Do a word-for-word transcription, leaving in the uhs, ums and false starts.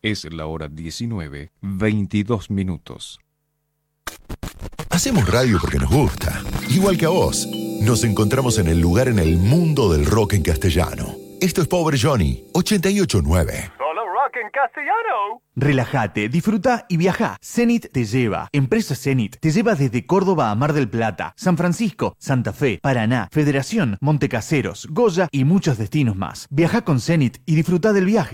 Es la hora diecinueve, veintidós minutos. Hacemos radio porque nos gusta, igual que a vos. Nos encontramos en el lugar en el mundo del rock en castellano. Esto es Pobre Johnny, ochenta y ocho punto nueve. Solo rock en castellano. Relájate, disfruta y viaja. Zenit te lleva. Empresa Zenit te lleva desde Córdoba a Mar del Plata, San Francisco, Santa Fe, Paraná, Federación, Montecaseros, Goya y muchos destinos más. Viaja con Zenit y disfruta del viaje.